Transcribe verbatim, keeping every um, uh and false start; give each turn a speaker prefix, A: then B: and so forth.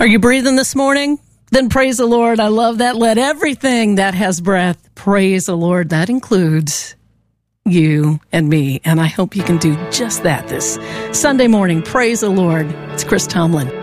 A: Are you breathing this morning? Then praise the Lord. I love that. Let everything that has breath praise the Lord. That includes you and me. And I hope you can do just that this Sunday morning. Praise the Lord. It's Chris Tomlin.